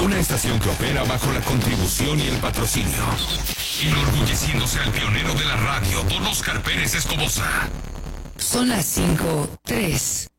Una estación que opera bajo la contribución y el patrocinio. Enorgulleciéndose al pionero de la radio, don Oscar Pérez Escobosa. Son las 5:03.